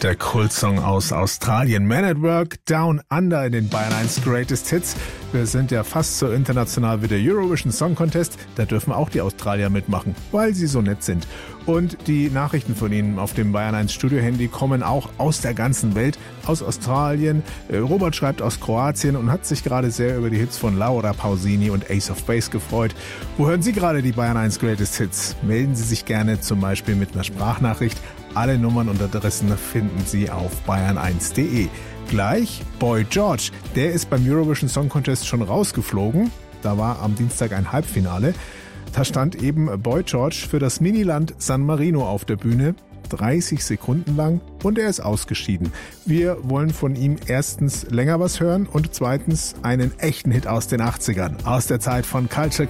Der Kultsong aus Australien. Man at Work, Down Under in den Bayern 1 Greatest Hits. Wir sind ja fast so international wie der Eurovision Song Contest. Da dürfen auch die Australier mitmachen, weil sie so nett sind. Und die Nachrichten von Ihnen auf dem Bayern 1 Studio-Handy kommen auch aus der ganzen Welt, aus Australien. Robert schreibt aus Kroatien und hat sich gerade sehr über die Hits von Laura Pausini und Ace of Base gefreut. Wo hören Sie gerade die Bayern 1 Greatest Hits? Melden Sie sich gerne zum Beispiel mit einer Sprachnachricht. Alle Nummern und Adressen finden Sie auf bayern1.de. Gleich Boy George, der ist beim Eurovision Song Contest schon rausgeflogen. Da war am Dienstag ein Halbfinale. Da stand eben Boy George für das Miniland San Marino auf der Bühne, 30 Sekunden lang, und er ist ausgeschieden. Wir wollen von ihm erstens länger was hören und zweitens einen echten Hit aus den 80ern, aus der Zeit von Culture